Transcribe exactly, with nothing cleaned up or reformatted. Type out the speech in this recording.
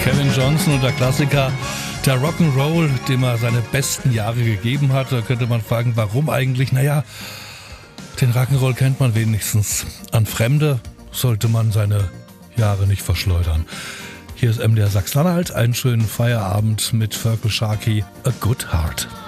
Kevin Johnson und der Klassiker, der Rock'n'Roll, dem er seine besten Jahre gegeben hat. Da könnte man fragen, warum eigentlich? Naja, den Rock'n'Roll kennt man wenigstens. An Fremde sollte man seine Jahre nicht verschleudern. Hier ist M D R Sachsen-Anhalt, einen schönen Feierabend mit Völkel Sharkey, A Good Heart.